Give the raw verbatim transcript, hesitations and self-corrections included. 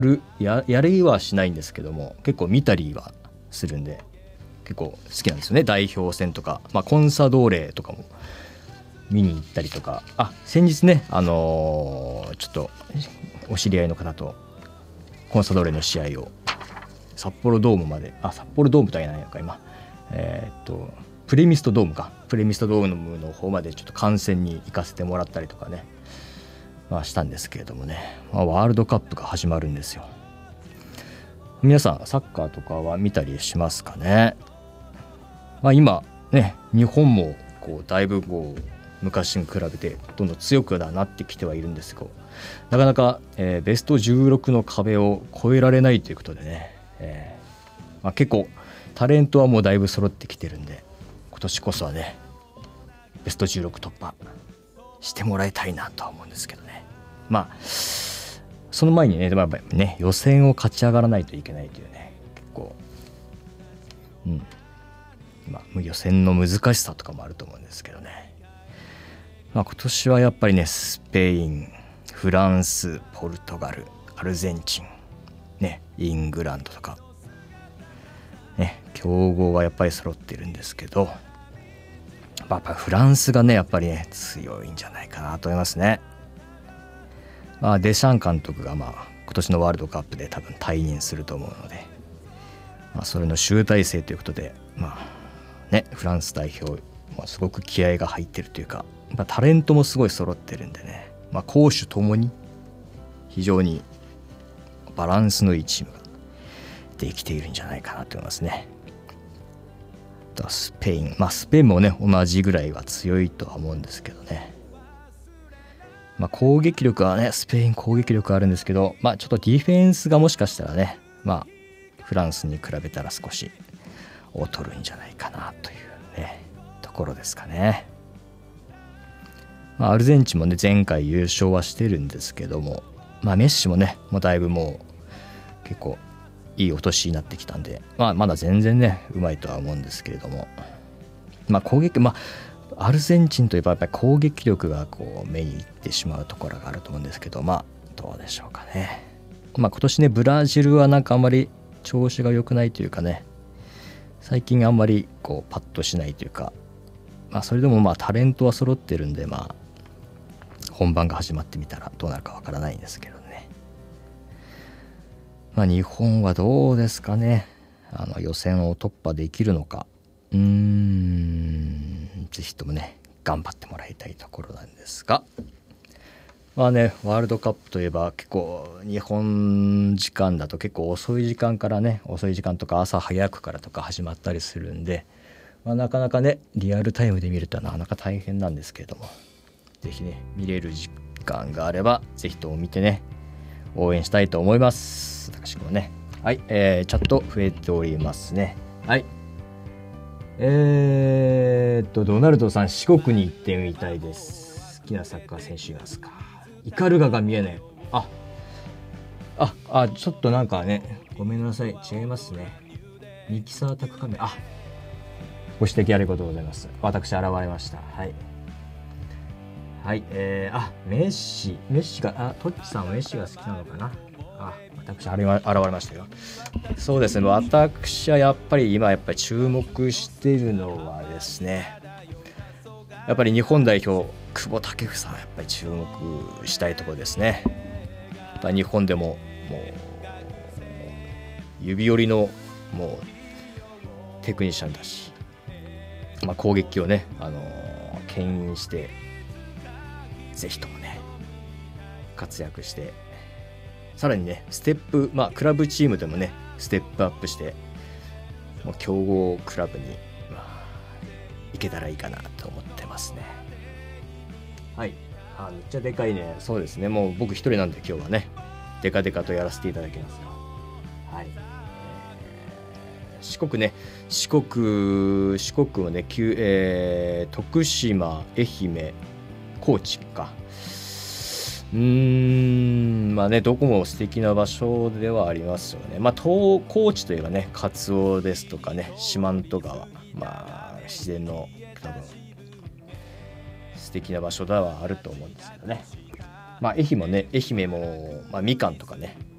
る や, やりはしないんですけども、結構見たりはするんで結構好きなんですよね。代表戦とか、まあ、コンサドーレとかも見に行ったりとか、あ先日ね、あのー、ちょっとお知り合いの方とコンサドーレの試合を札幌ドームまで、あ札幌ドームとは言えないのか今、えー、っとプレミストドームかプレミストドームの方までちょっと観戦に行かせてもらったりとかね、まあ、したんですけれどもね、まあ、ワールドカップが始まるんですよ。皆さんサッカーとかは見たりしますかね。まあ、今ね日本もこうだいぶこう昔に比べてどんどん強くなってきてはいるんですが、なかなか、えー、ベストじゅうろくの壁を越えられないということでね、えーまあ、結構タレントはもうだいぶ揃ってきてるんで、今年こそはねベストじゅうろく突破してもらいたいなとは思うんですけどね。まあその前にね、まあ、ね予選を勝ち上がらないといけないというね、結構うんまあ予選の難しさとかもあると思うんですけどね。まあ、今年はやっぱりねスペイン、フランス、ポルトガル、アルゼンチン、ね、イングランドとか、ね、強豪はやっぱり揃ってるんですけど、やっぱりフランスがねやっぱりね強いんじゃないかなと思いますね。まあ、デシャン監督がまあ今年のワールドカップで多分退任すると思うので、まあ、それの集大成ということで、まあね、フランス代表もすごく気合が入ってるというか、まあ、タレントもすごい揃ってるんでね、まあ、攻守ともに非常にバランスのいいチームができているんじゃないかなと思いますね。スペイン、まあスペインもね同じぐらいは強いとは思うんですけどね、まあ、攻撃力はねスペイン攻撃力あるんですけど、まあちょっとディフェンスがもしかしたらね、まあフランスに比べたら少し劣るんじゃないかなというねところですかね。まあ、アルゼンチンもね前回優勝はしてるんですけども、まあメッシもねもうだいぶもう結構いいお年になってきたんで、まあまだ全然ねうまいとは思うんですけれども、まあ攻撃まあアルゼンチンといえばやっぱり攻撃力がこう目にいってしまうところがあると思うんですけど、まあどうでしょうかね。まあ今年ねブラジルはなんかあんまり調子が良くないというかね、最近あんまりこうパッとしないというか、まあそれでもまあタレントは揃ってるんで、まあ本番が始まってみたらどうなるかわからないんですけどね。まあ日本はどうですかね。あの予選を突破できるのか、うーんぜひともね頑張ってもらいたいところなんですが、まあねワールドカップといえば結構日本時間だと結構遅い時間からね、遅い時間とか朝早くからとか始まったりするんで、まあ、なかなかねリアルタイムで見るとなかなか大変なんですけれども、ぜひね見れる時間があればぜひとも見てね応援したいと思います。私もね、はい、えー、チャット増えておりますね。はい、えー、っとドナルドさん、四国に行ってみたいです。好きなサッカー選手いますか？イカルガが見えない。あああちょっとなんかねごめんなさい、違いますね。ミキサータクカメラ、あご指摘ありがとうございます。私現れました。はいはい、えー、あメッシメッシがあトッチさんはメッシが好きなのかな。あ私現れましたよ。そうですね、私はやっぱり今やっぱり注目しているのはですね、やっぱり日本代表久保建英はやっぱり注目したいところですね。やっぱ日本でももう指折りのもうテクニシャンだし、まあ、攻撃をね、あのー、牽引してぜひともね活躍して、さらにねステップ、まあクラブチームでもねステップアップしてもう強豪クラブに、まあ、行けたらいいかなと思ってますね。はい、あめっちゃでかいね。そうですね、もう僕一人なんで今日はねデカデカとやらせていただきますよ。はい、えー、四国ね四国四国はね、えー、徳島、愛媛、高知か。うーんまあねどこも素敵な場所ではありますよね。まあ東高知といえばねカツオですとかね四万十川、まあ自然の多分素敵な場所ではあると思うんですけどね。まあ愛媛もね愛媛も、まあ、みかんとかね